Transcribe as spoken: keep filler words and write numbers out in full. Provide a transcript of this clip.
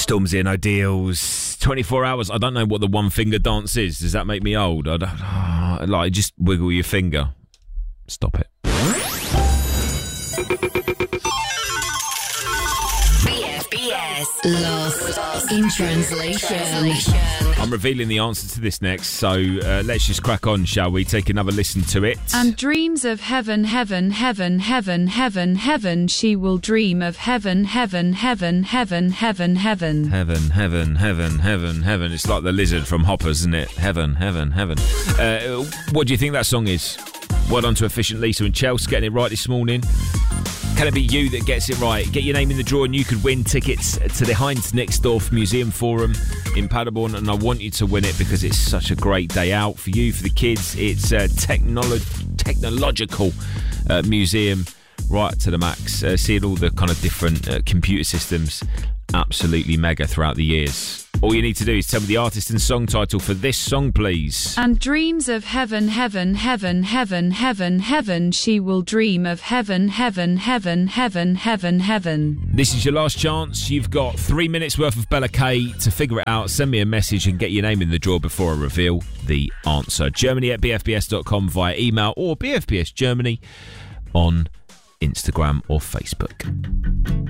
Stormzy and Ideals. twenty-four hours. I don't know what the one finger dance is. Does that make me old? I don't. Oh, like, just wiggle your finger. Stop it. B F B S Lost in Translation. I'm revealing the answer to this next, so uh, let's just crack on, shall we? Take another listen to it. And dreams of heaven, heaven, heaven, heaven, heaven, heaven. She will dream of heaven, heaven, heaven, heaven, heaven, heaven. Heaven, heaven, heaven, heaven, heaven. It's like the lizard from Hoppers, isn't it? Heaven, heaven, heaven. Uh, what do you think that song is? Well done to Efficient Lisa and Chelsea getting it right this morning. Can it be you that gets it right? Get your name in the draw and you could win tickets to the Heinz Nixdorf Museum Forum in Paderborn, and I want you to win it because it's such a great day out for you, for the kids. It's a technolo- technological uh, museum right to the max. Uh, seeing all the kind of different uh, computer systems, absolutely mega throughout the years. All you need to do is tell me the artist and song title for this song, please. And dreams of heaven, heaven, heaven, heaven, heaven, heaven. She will dream of heaven, heaven, heaven, heaven, heaven, heaven. This is your last chance. You've got three minutes worth of Bella K to figure it out. Send me a message and get your name in the draw before I reveal the answer. Germany at b f b s dot com via email or B F B S Germany on Instagram or Facebook.